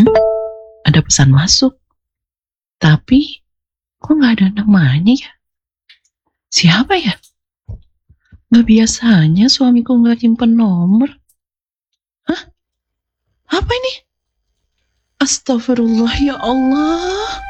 Ada pesan masuk, tapi kok nggak ada namanya ya? Siapa ya? Nggak biasanya suamiku nggak simpen nomor. Hah? Apa ini? Astagfirullah, ya Allah.